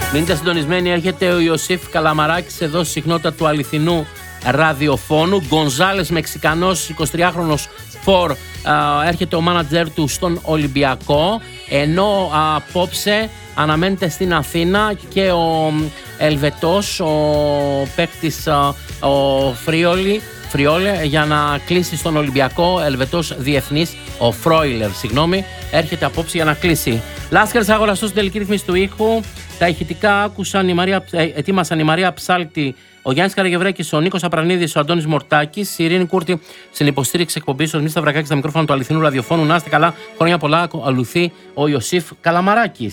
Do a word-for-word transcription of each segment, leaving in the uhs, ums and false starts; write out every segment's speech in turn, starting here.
Μείνετε συντονισμένοι, έρχεται ο Ιωσήφ Καλαμαράκης εδώ στη συχνότητα του αληθινού ραδιοφώνου. Γκονζάλες Μεξικανός, εικοσιτριάχρονος φορ, έρχεται ο μάνατζερ του στον Ολυμπιακό. Ενώ απόψε αναμένεται στην Αθήνα και ο Ελβετός, ο παίκτης ο Φρίολη, Φριόλε, για να κλείσει στον Ολυμπιακό. Ελβετός διεθνής, ο Φρόιλερ, συγγνώμη, έρχεται απόψε για να κλείσει. Λάσκαρης αγοραστός στην τελική ρύθμιση του ήχου. Τα ηχητικά άκουσαν η Μαρία, ετοίμασαν η Μαρία Ψάλτη, ο Γιάννης Καραγευρέκης, ο Νίκος Απρανίδης, ο Αντώνης Μορτάκης, η Ειρήνη Κούρτη στην υποστήριξη εκπομπής, ο Μίστα Σταυρακάκης στα μικρόφωνα του αληθινού ραδιοφώνου. Να είστε καλά, χρόνια πολλά, ακολουθεί ο Ιωσήφ Καλαμαράκης.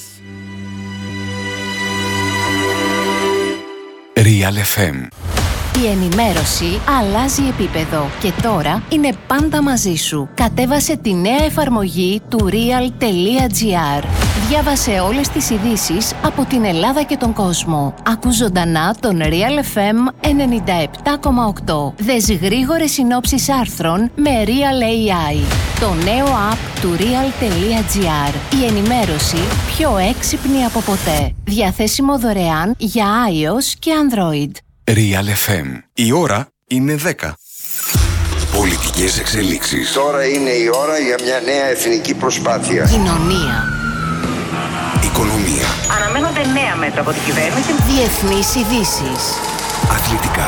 Real εφ εμ. Η ενημέρωση αλλάζει επίπεδο και τώρα είναι πάντα μαζί σου. Κατέβασε τη νέα εφαρμογή του real.gr. Διάβασε όλες τις ειδήσεις από την Ελλάδα και τον κόσμο. Ακού ζωντανά τον Real εφ εμ ενενήντα επτά κόμμα οκτώ. Δες γρήγορες συνόψεις άρθρων με Real έι άι. Το νέο app του real.gr. Η ενημέρωση πιο έξυπνη από ποτέ. Διαθέσιμο δωρεάν για iOS και Android. Real εφ εμ. Η ώρα είναι δέκα. Πολιτικές εξελίξεις. Τώρα είναι η ώρα για μια νέα εθνική προσπάθεια. Κοινωνία. Οικονομία. Αναμένονται νέα μέτρα από την κυβέρνηση. Διεθνείς ειδήσεις. Αθλητικά.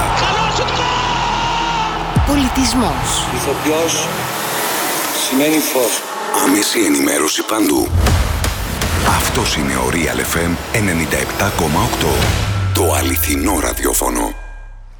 Πολιτισμός. Ηθοποιός σημαίνει φως. Άμεση ενημέρωση παντού. Αυτός είναι ο Real εφ εμ ενενήντα επτά κόμμα οκτώ. Το αληθινό ραδιόφωνο.